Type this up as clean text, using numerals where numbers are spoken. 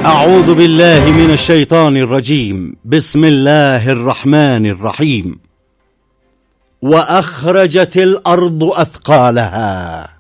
أعوذ بالله من الشيطان الرجيم. بسم الله الرحمن الرحيم. وأخرجت الأرض أثقالها